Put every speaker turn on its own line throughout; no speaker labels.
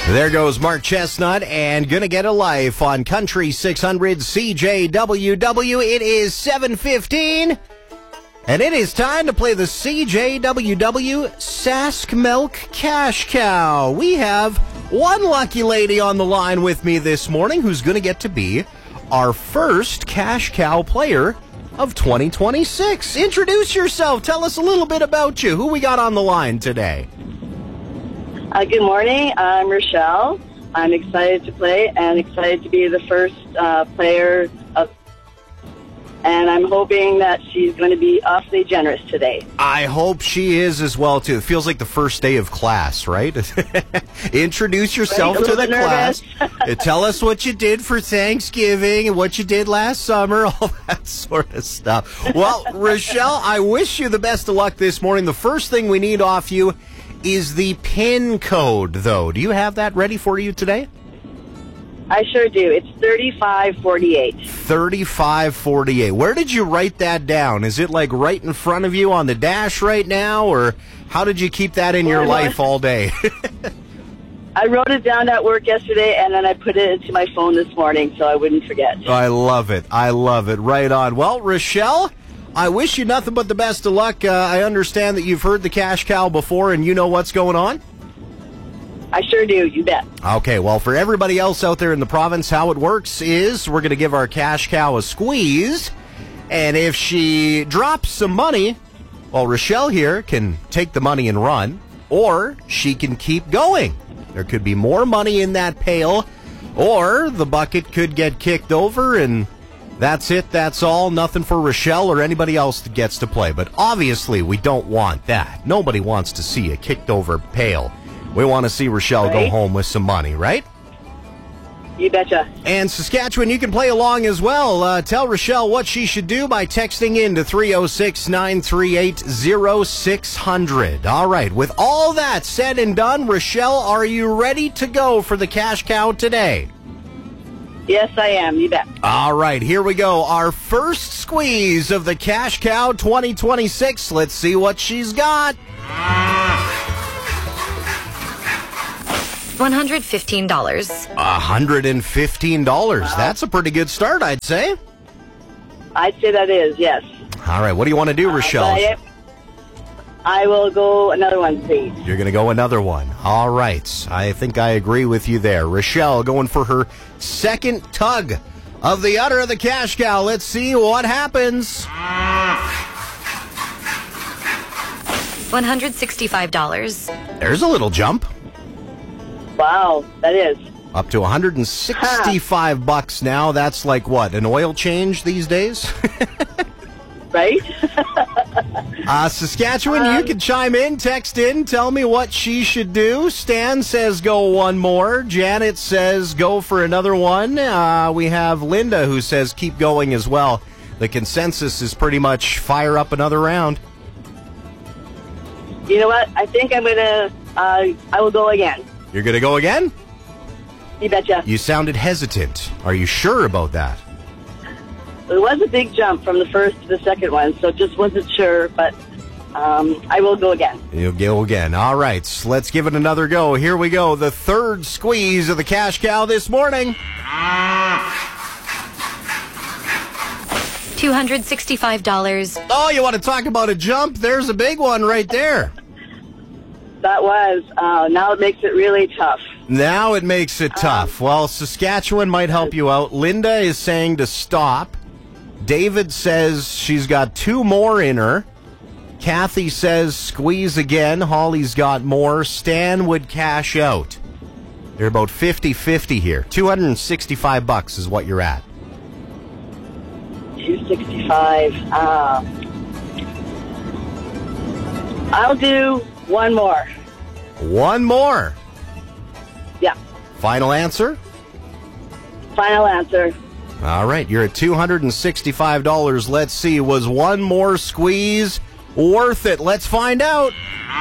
There goes Mark Chestnut and Gonna Get a Life on Country 600 CJWW. It is 7:15, and it is time to play the CJWW Sask Milk Cash Cow. We have one lucky lady on the line with me this morning who's going to get to be our first Cash Cow player of 2026. Introduce yourself. Tell us a little bit about you. Who we got on the line today?
Good morning. I'm Rochelle. I'm excited to play and excited to be the first player of, and I'm hoping that she's going to be awfully generous today.
I hope she is as well, too. It feels like the first day of class, right? Introduce yourself to the class. Tell us what you did for Thanksgiving and what you did last summer, all that sort of stuff. Well, Rochelle, I wish you the best of luck this morning. The first thing we need off you is the PIN code, though. Do you have that ready for you today?
I sure do. It's 3548.
3548. Where did you write that down? Is it like right in front of you on the dash right now, or how did you keep that in your life all day?
I wrote it down at work yesterday, and then I put it into my phone this morning so I wouldn't forget.
I love it. I love it. Right on. Well, Rochelle, I wish you nothing but the best of luck. I understand that you've heard the Cash Cow before and you know what's going on?
I sure do. You bet.
Okay, well, for everybody else out there in the province, how it works is we're going to give our Cash Cow a squeeze, and if she drops some money, well, Rochelle here can take the money and run, or she can keep going. There could be more money in that pail, or the bucket could get kicked over, and that's it, that's all. Nothing for Rochelle or anybody else that gets to play. But obviously, we don't want that. Nobody wants to see a kicked over pail. We want to see Rochelle go home with some money, right?
You betcha.
And Saskatchewan, you can play along as well. Tell Rochelle what she should do by texting in to 306-938-0600. All right, with all that said and done, Rochelle, are you ready to go for the Cash Cow today?
Yes, I am. You bet.
All right, here we go. Our first squeeze of the Cash Cow 2026. Let's see what she's got.
$115.
$115. Wow. That's a pretty good start, I'd say.
I'd say that is, yes.
All right, what do you want to do, Rochelle?
I will go another one, please.
You're going to go another one. All right. I think I agree with you there. Rochelle going for her second tug of the udder of the Cash Cow. Let's see what happens.
$165.
There's a little jump.
Wow, that is.
Up to $165 now. That's like what, an oil change these days?
Right?
Saskatchewan, you can chime in, text in, tell me what she should do. Stan says go one more. Janet says go for another one. We have Linda who says keep going as well. The consensus is pretty much fire up another round.
You know what? I think I'm going to, I will go again.
You're going to go again?
You betcha.
You sounded hesitant. Are you sure about that?
It was a big jump from the first to the second one, so just wasn't sure, but I will go again. You'll
go again. All right, let's give it another go. Here we go. The third squeeze of the Cash Cow this morning.
$265.
Oh, you want to talk about a jump? There's a big one right there.
That was. Now it makes it really tough.
Now it makes it tough. Well, Saskatchewan might help you out. Linda is saying to stop. David says she's got two more in her. Kathy says squeeze again. Holly's got more. Stan would cash out. They're about 50-50 here. $265 is what you're at.
265. I'll do one more.
One more?
Yeah.
Final answer?
Final answer.
All right, you're at $265. Let's see, was one more squeeze worth it? Let's find out.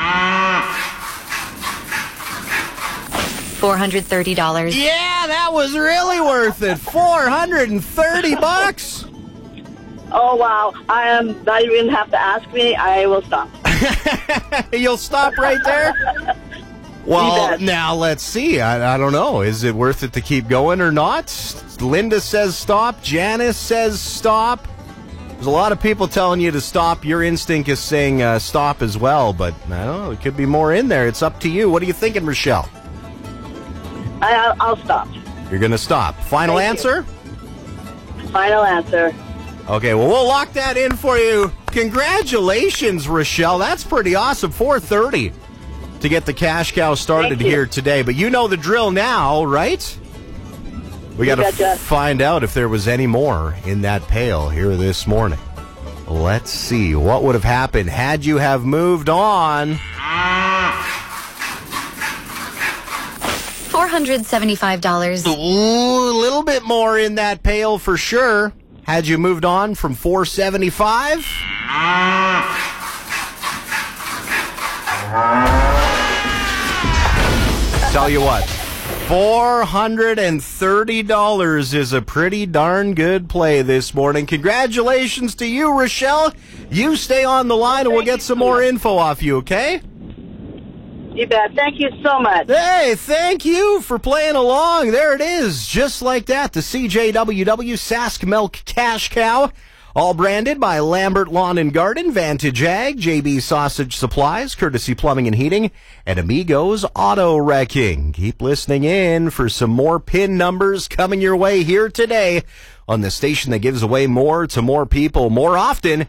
$430.
Yeah, that was really worth it. $430.
Oh, wow. I am not even have to ask me. I will stop.
You'll stop right there? Well,
bet.
now let's see. I don't know. Is it worth it to keep going or not? Linda says stop. Janice says stop. There's a lot of people telling you to stop. Your instinct is saying stop as well, but I don't know. It could be more in there. It's up to you. What are you thinking, Rochelle?
I'll stop.
You're going to stop. Final
Thank
answer?
Final answer.
Okay, well, we'll lock that in for you. Congratulations, Rochelle. That's pretty awesome. 4:30 to get the cash cow started
Thank you.
here today. But you know the drill now, right? We got to
betcha.
find out if there was any more in that pail here this morning. Let's see. What would have happened had you have moved on?
$475.
Ooh, a little bit more in that pail for sure. Had you moved on from 475? Tell you what, $430 is a pretty darn good play this morning. Congratulations to you, Rochelle. You stay on the line and we'll get some more info off you, okay?
You bet. Thank you so much.
Hey, thank you for playing along. There it is. Just like that, the CJWW Sask Milk Cash Cow. All branded by Lambert Lawn and Garden, Vantage Ag, JB Sausage Supplies, Courtesy Plumbing and Heating, and Amigos Auto Wrecking. Keep listening in for some more PIN numbers coming your way here today on the station that gives away more to more people more often,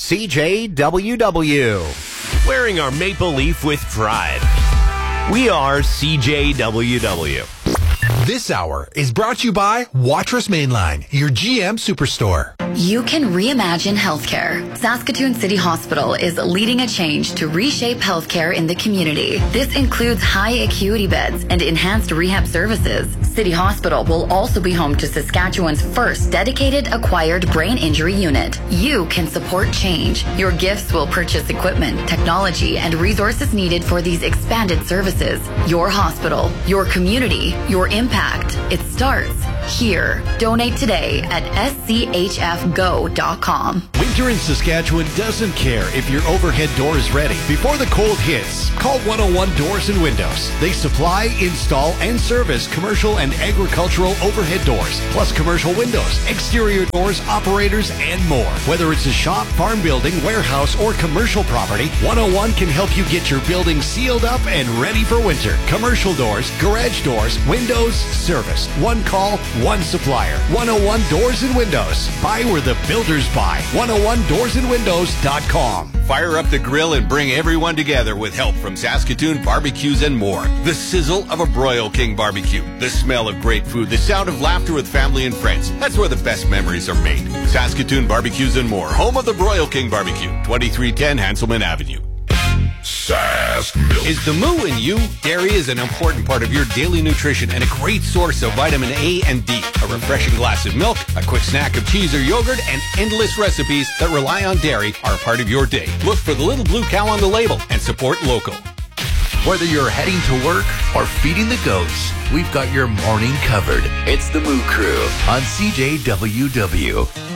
CJWW.
Wearing our maple leaf with pride. We are CJWW.
This hour is brought to you by Watrous Mainline, your GM Superstore.
You can reimagine healthcare. Saskatoon City Hospital is leading a change to reshape healthcare in the community. This includes high acuity beds and enhanced rehab services. City Hospital will also be home to Saskatchewan's first dedicated acquired brain injury unit. You can support change. Your gifts will purchase equipment, technology, and resources needed for these expanded services. Your hospital, your community, your impact. It starts here. Donate today at schfgo.com.
Winter in Saskatchewan doesn't care if your overhead door is ready. Before the cold hits, call 101 Doors and Windows. They supply, install, and service commercial and agricultural overhead doors, plus commercial windows, exterior doors, operators, and more. Whether it's a shop, farm building, warehouse, or commercial property, 101 can help you get your building sealed up and ready for winter. Commercial doors, garage doors, windows, service. One call, one supplier. 101 Doors and Windows. Buy where the builders buy. 101doorsandwindows.com.
Fire up the grill and bring everyone together with help from Saskatoon Barbecues and More. The sizzle of a Broil King barbecue. The smell of great food. The sound of laughter with family and friends. That's where the best memories are made. Saskatoon Barbecues and More. Home of the Broil King Barbecue. 2310 Hanselman Avenue.
Sask Milk.
Is the moo in you? Dairy is an important part of your daily nutrition and a great source of vitamin A and D. A refreshing glass of milk, a quick snack of cheese or yogurt, and endless recipes that rely on dairy are part of your day. Look for the little blue cow on the label and support local.
Whether you're heading to work or feeding the goats, we've got your morning covered. It's the Moo Crew on CJWW.